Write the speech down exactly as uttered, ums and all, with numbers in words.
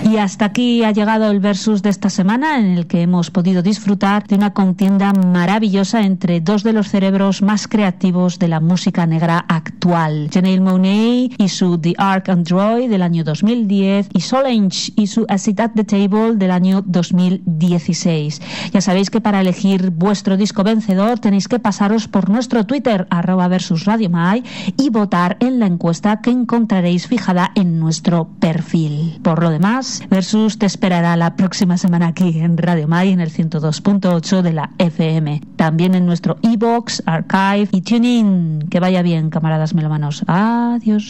Y hasta aquí ha llegado el Versus de esta semana, en el que hemos podido disfrutar de una contienda maravillosa entre dos de los cerebros más creativos de la música negra actual, Janelle Monáe y su The Ark Android del año dos mil diez y Solange y su A Seat at the Table del año dos mil dieciséis. Ya sabéis que para elegir vuestro disco vencedor tenéis que pasaros por nuestro Twitter, arroba Versus Radio Mai, y votar en la encuesta que encontraréis fijada en nuestro perfil. Por lo demás, Versus te esperará la próxima semana aquí en Radio Mai en el ciento dos punto ocho de la F M. También en nuestro iVoox, Archive y TuneIn. Que vaya bien, camaradas melómanos. Adiós.